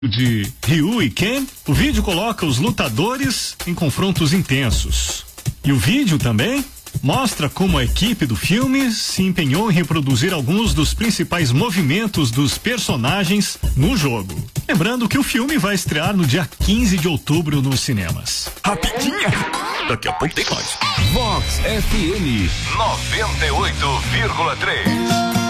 De Ryu e Ken, o vídeo coloca os lutadores em confrontos intensos. E o vídeo também mostra como a equipe do filme se empenhou em reproduzir alguns dos principais movimentos dos personagens no jogo. Lembrando que o filme vai estrear no dia 15 de outubro nos cinemas. Rapidinha! Daqui a pouco tem mais. Vox FM 98,3.